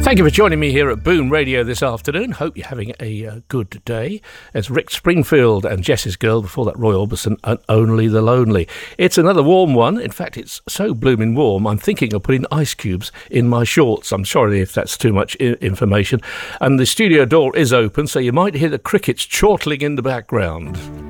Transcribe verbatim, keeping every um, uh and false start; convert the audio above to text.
Thank you for joining me here at Boom Radio this afternoon. Hope you're having a uh, good day. It's Rick Springfield and Jess's Girl, before that Roy Orbison and Only the Lonely. It's another warm one. In fact, it's so blooming warm, I'm thinking of putting ice cubes in my shorts. I'm sorry if that's too much I- information. And the studio door is open, so you might hear the crickets chortling in the background.